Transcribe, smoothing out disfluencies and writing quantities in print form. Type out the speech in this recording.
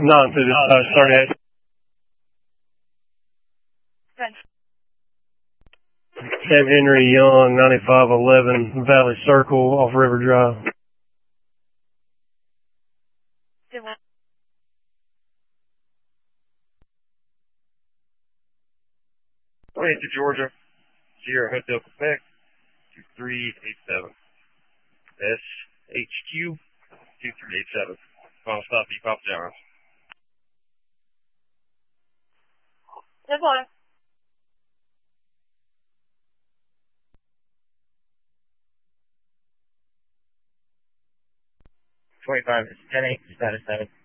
Not to start at. Sam Henry Young, 9511 Valley Circle off River Drive. To Georgia, Sierra Hotel Quebec, 2387. SHQ 2387. Final stop, Papa John's. Good morning. 25 is 10-8, status 7.